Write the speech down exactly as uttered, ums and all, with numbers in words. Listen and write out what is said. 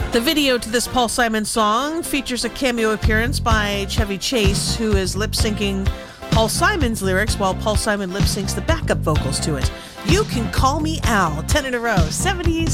The video to this Paul Simon song features a cameo appearance by Chevy Chase, who is lip-syncing Paul Simon's lyrics while Paul Simon lip-syncs the backup vocals to it. You Can Call Me Al, ten in a row, seventies